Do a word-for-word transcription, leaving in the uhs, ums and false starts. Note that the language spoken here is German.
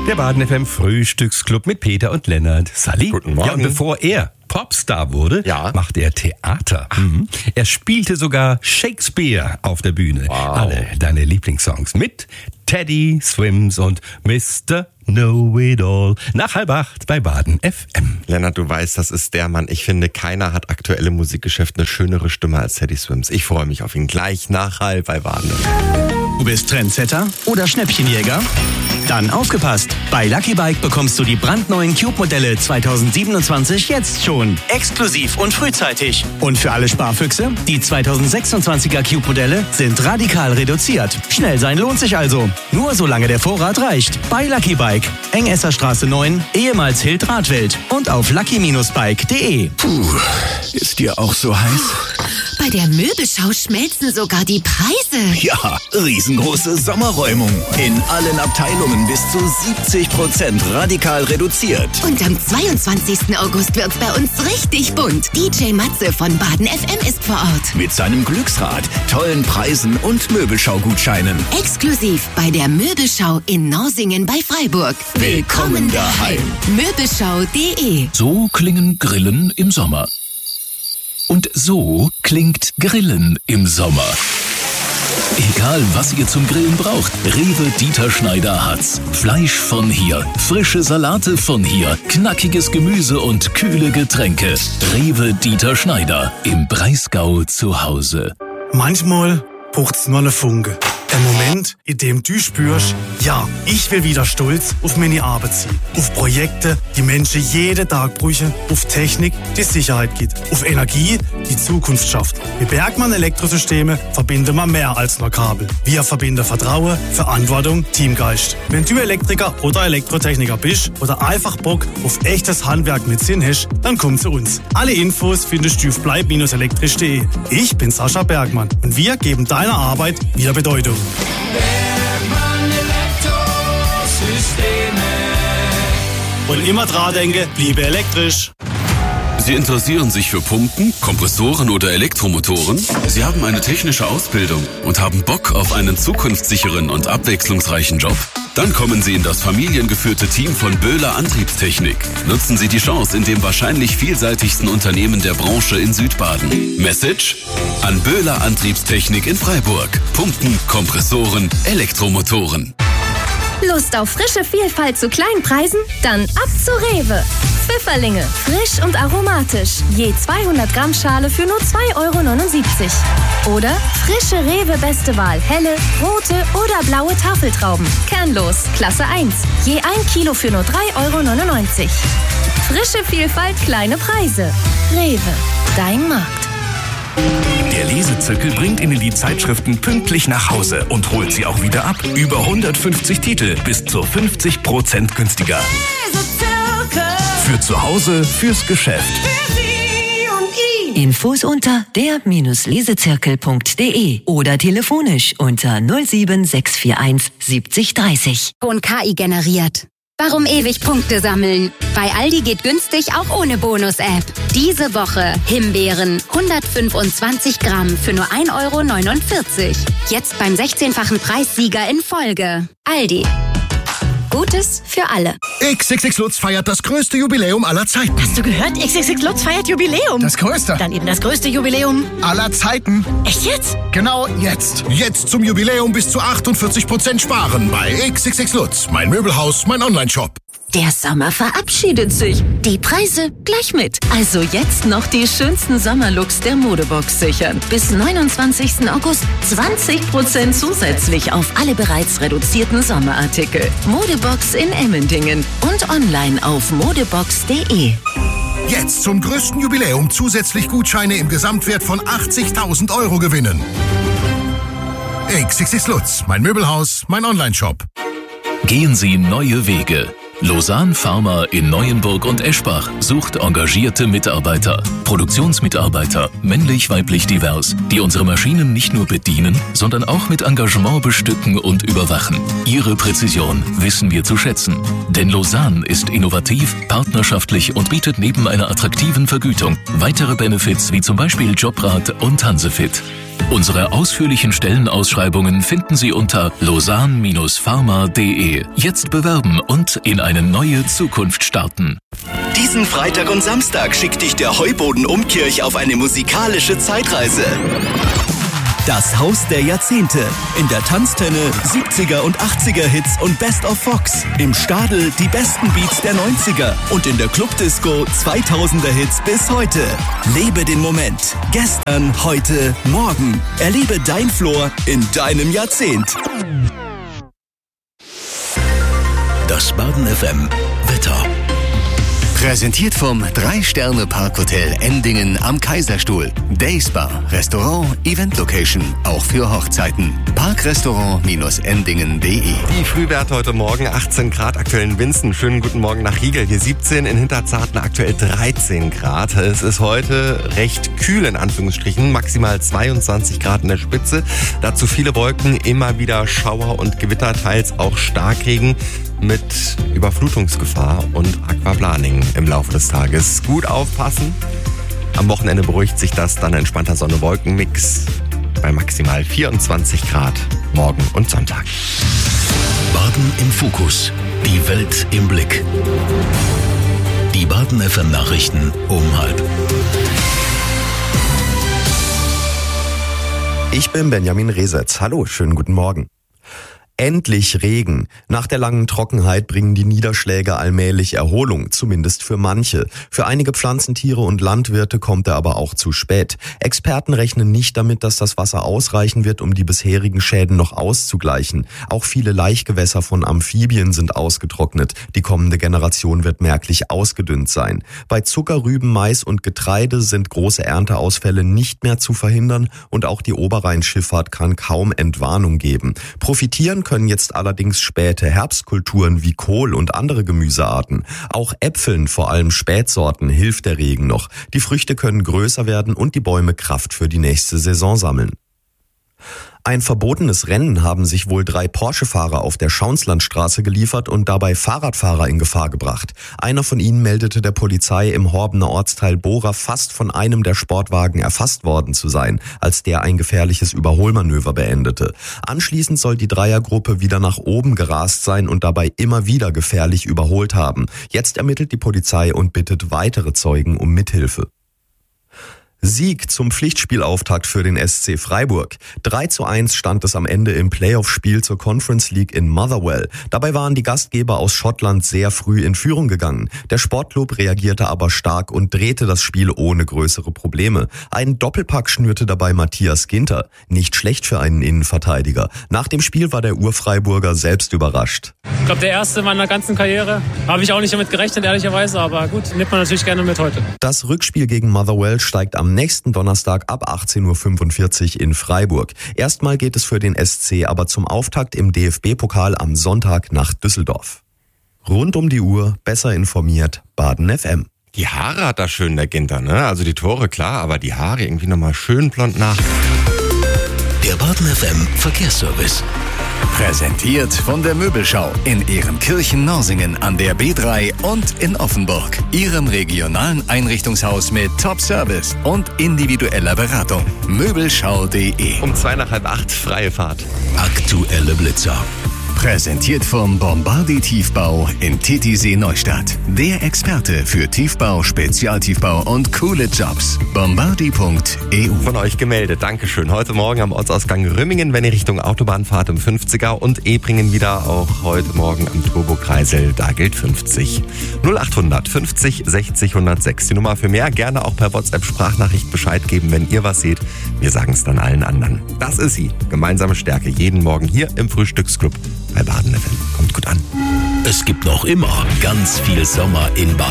Der Baden F M Frühstücksclub mit Peter und Lennart. Sally. Guten Morgen. Ja, und bevor er Popstar wurde, ja. machte er Theater. Mhm. Er spielte sogar Shakespeare auf der Bühne. Wow. Alle deine Lieblingssongs mit Teddy Swims und Mister Know-It-All. Nach halb acht bei Baden F M. Lennart, du weißt, das ist der Mann. Ich finde, keiner hat aktuell im Musikgeschäft eine schönere Stimme als Teddy Swims. Ich freue mich auf ihn gleich nach halb bei Baden F M. Du bist Trendsetter oder Schnäppchenjäger? Dann aufgepasst! Bei Lucky Bike bekommst du die brandneuen Cube-Modelle zwanzig siebenundzwanzig jetzt schon. Exklusiv und frühzeitig. Und für alle Sparfüchse, die zwanzig sechsundzwanziger Cube-Modelle sind radikal reduziert. Schnell sein lohnt sich also. Nur solange der Vorrat reicht. Bei Lucky Bike. Engesserstraße neun, ehemals Hild Radwelt. Und auf lucky Bindestrich bike punkt de. Puh, ist dir auch so heiß? Bei der Möbelschau schmelzen sogar die Preise. Ja, riesengroße Sommerräumung. In allen Abteilungen bis zu siebzig Prozent radikal reduziert. Und am zweiundzwanzigsten August wird's bei uns richtig bunt. D J Matze von Baden F M ist vor Ort. Mit seinem Glücksrad, tollen Preisen und Möbelschau-Gutscheinen. Exklusiv bei der Möbelschau in Norsingen bei Freiburg. Willkommen daheim. Möbelschau punkt de. So klingen Grillen im Sommer. Und so klingt Grillen im Sommer. Egal, was ihr zum Grillen braucht, Rewe Dieter Schneider hat's. Fleisch von hier, frische Salate von hier, knackiges Gemüse und kühle Getränke. Rewe Dieter Schneider, im Breisgau zu Hause. Manchmal braucht's nur eine Funke. Ein Moment, in dem du spürst, ja, ich will wieder stolz auf meine Arbeit sein. Auf Projekte, die Menschen jeden Tag brauchen. Auf Technik, die Sicherheit gibt. Auf Energie, die Zukunft schafft. Mit Bergmann Elektrosysteme verbinden wir mehr als nur Kabel. Wir verbinden Vertrauen, Verantwortung, Teamgeist. Wenn du Elektriker oder Elektrotechniker bist oder einfach Bock auf echtes Handwerk mit Sinn hast, dann komm zu uns. Alle Infos findest du auf bleib elektrisch punkt de. Ich bin Sascha Bergmann und wir geben deiner Arbeit wieder Bedeutung. Bergmann Elektrosysteme. Und immer dran denken, bliebe elektrisch. Sie interessieren sich für Pumpen, Kompressoren oder Elektromotoren? Sie haben eine technische Ausbildung und haben Bock auf einen zukunftssicheren und abwechslungsreichen Job? Dann kommen Sie in das familiengeführte Team von Böhler Antriebstechnik. Nutzen Sie die Chance in dem wahrscheinlich vielseitigsten Unternehmen der Branche in Südbaden. Message? An Böhler Antriebstechnik in Freiburg. Pumpen, Kompressoren, Elektromotoren. Lust auf frische Vielfalt zu kleinen Preisen? Dann ab zu Rewe. Pfifferlinge, frisch und aromatisch. Je zweihundert Gramm Schale für nur zwei Euro neunundsiebzig. Oder frische Rewe Beste Wahl, helle, rote oder blaue Tafeltrauben. Kernlos, Klasse eins. Je ein Kilo für nur drei Euro neunundneunzig. Frische Vielfalt, kleine Preise. Rewe, dein Markt. Der Lesezirkel bringt Ihnen die Zeitschriften pünktlich nach Hause und holt sie auch wieder ab. Über hundertfünfzig Titel, bis zu fünfzig Prozent günstiger. Für zu Hause, fürs Geschäft. Infos unter der Lesezirkel punkt de oder telefonisch unter null sieben sechs vier eins siebzig dreißig. Und K I generiert. Warum ewig Punkte sammeln? Bei Aldi geht günstig auch ohne Bonus-App. Diese Woche Himbeeren hundertfünfundzwanzig Gramm für nur ein Euro neunundvierzig. Jetzt beim sechzehnfachen Preissieger in Folge. Aldi. Gutes für alle. X X X Lutz feiert das größte Jubiläum aller Zeiten. Hast du gehört? X X X Lutz feiert Jubiläum. Das größte. Dann eben das größte Jubiläum aller Zeiten. Echt jetzt? Genau jetzt. Jetzt zum Jubiläum bis zu achtundvierzig Prozent sparen bei X X X Lutz. Mein Möbelhaus, mein Onlineshop. Der Sommer verabschiedet sich. Die Preise gleich mit. Also jetzt noch die schönsten Sommerlooks der Modebox sichern. Bis neunundzwanzigsten August zwanzig Prozent zusätzlich auf alle bereits reduzierten Sommerartikel. Modebox in Emmendingen und online auf modebox punkt de. Jetzt zum größten Jubiläum zusätzlich Gutscheine im Gesamtwert von achtzigtausend Euro gewinnen. X X X Lutz, mein Möbelhaus, mein Onlineshop. Gehen Sie neue Wege. Lausanne Pharma in Neuenburg und Eschbach sucht engagierte Mitarbeiter, Produktionsmitarbeiter, männlich, weiblich, divers, die unsere Maschinen nicht nur bedienen, sondern auch mit Engagement bestücken und überwachen. Ihre Präzision wissen wir zu schätzen. Denn Lausanne ist innovativ, partnerschaftlich und bietet neben einer attraktiven Vergütung weitere Benefits wie zum Beispiel Jobrat und Hansefit. Unsere ausführlichen Stellenausschreibungen finden Sie unter lausanne Bindestrich pharma Punkt de. Jetzt bewerben und in eine neue Zukunft starten. Diesen Freitag und Samstag schickt dich der Heuboden Umkirch auf eine musikalische Zeitreise. Das Haus der Jahrzehnte. In der Tanztenne siebziger und achtziger Hits und Best of Fox. Im Stadel die besten Beats der neunziger. Und in der Clubdisco zweitausender Hits bis heute. Lebe den Moment. Gestern, heute, morgen. Erlebe dein Floor in deinem Jahrzehnt. Das Baden F M Wetter. Präsentiert vom drei Sterne Parkhotel Endingen am Kaiserstuhl. Dayspa, Restaurant, Event Location, auch für Hochzeiten. Parkrestaurant Endingen punkt de. Die Frühwerte heute Morgen achtzehn Grad, aktuell in Winzen. Schönen guten Morgen nach Riegel. Hier siebzehn, in Hinterzarten aktuell dreizehn Grad. Es ist heute recht kühl in Anführungsstrichen, maximal zweiundzwanzig Grad in der Spitze. Dazu viele Wolken, immer wieder Schauer und Gewitter, teils auch Starkregen mit Überflutungsgefahr und Aquaplaning im Laufe des Tages. Gut aufpassen. Am Wochenende beruhigt sich das, dann entspannter Sonne-Wolken-Mix bei maximal vierundzwanzig Grad morgen und Sonntag. Baden im Fokus. Die Welt im Blick. Die Baden F M Nachrichten um halb. Ich bin Benjamin Resetz. Hallo, schönen guten Morgen. Endlich Regen. Nach der langen Trockenheit bringen die Niederschläge allmählich Erholung, zumindest für manche. Für einige Pflanzentiere und Landwirte kommt er aber auch zu spät. Experten rechnen nicht damit, dass das Wasser ausreichen wird, um die bisherigen Schäden noch auszugleichen. Auch viele Laichgewässer von Amphibien sind ausgetrocknet. Die kommende Generation wird merklich ausgedünnt sein. Bei Zuckerrüben, Mais und Getreide sind große Ernteausfälle nicht mehr zu verhindern und auch die Oberrheinschifffahrt kann kaum Entwarnung geben. Profitieren können jetzt allerdings späte Herbstkulturen wie Kohl und andere Gemüsearten. Auch Äpfeln, vor allem Spätsorten, hilft der Regen noch. Die Früchte können größer werden und die Bäume Kraft für die nächste Saison sammeln. Ein verbotenes Rennen haben sich wohl drei Porsche-Fahrer auf der Schaunslandstraße geliefert und dabei Fahrradfahrer in Gefahr gebracht. Einer von ihnen meldete der Polizei im Horbener Ortsteil Bora fast von einem der Sportwagen erfasst worden zu sein, als der ein gefährliches Überholmanöver beendete. Anschließend soll die Dreiergruppe wieder nach oben gerast sein und dabei immer wieder gefährlich überholt haben. Jetzt ermittelt die Polizei und bittet weitere Zeugen um Mithilfe. Sieg zum Pflichtspielauftakt für den S C Freiburg. drei zu eins stand es am Ende im Playoff-Spiel zur Conference League in Motherwell. Dabei waren die Gastgeber aus Schottland sehr früh in Führung gegangen. Der Sportclub reagierte aber stark und drehte das Spiel ohne größere Probleme. Einen Doppelpack schnürte dabei Matthias Ginter. Nicht schlecht für einen Innenverteidiger. Nach dem Spiel war der Urfreiburger selbst überrascht. Ich glaube, der erste meiner ganzen Karriere. Habe ich auch nicht damit gerechnet, ehrlicherweise. Aber gut, nimmt man natürlich gerne mit heute. Das Rückspiel gegen Motherwell steigt am nächsten Donnerstag ab achtzehn Uhr fünfundvierzig in Freiburg. Erstmal geht es für den S C aber zum Auftakt im D F B-Pokal am Sonntag nach Düsseldorf. Rund um die Uhr, besser informiert, Baden F M. Die Haare hat da schön, der Ginter, ne? Also die Tore, klar, aber die Haare irgendwie nochmal schön blond nach. Der Baden F M Verkehrsservice. Präsentiert von der Möbelschau in Ehrenkirchen-Norsingen an der B drei und in Offenburg. Ihrem regionalen Einrichtungshaus mit Top-Service und individueller Beratung. Möbelschau punkt de. Um zwei nach halb acht, freie Fahrt. Aktuelle Blitzer. Präsentiert vom Bombardi Tiefbau in Titisee Neustadt. Der Experte für Tiefbau, Spezialtiefbau und coole Jobs. Bombardi punkt e u. Von euch gemeldet, Dankeschön. Heute Morgen am Ortsausgang Rümmingen, wenn ihr Richtung Autobahn fahrt, im fünfziger und Ebringen wieder. Auch heute Morgen am Turbokreisel, da gilt fünfzig. null achthundert fünfzig sechzig hundertsechs. Die Nummer für mehr, gerne auch per WhatsApp-Sprachnachricht Bescheid geben, wenn ihr was seht. Wir sagen es dann allen anderen. Das ist sie, gemeinsame Stärke, jeden Morgen hier im Frühstücksclub bei Baden F M. Kommt gut an. Es gibt noch immer ganz viel Sommer in Baden.